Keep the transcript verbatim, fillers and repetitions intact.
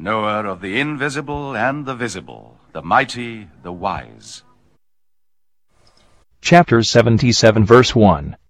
knower of the invisible and the visible, the mighty, the wise. Chapter seventy-seven, verse one.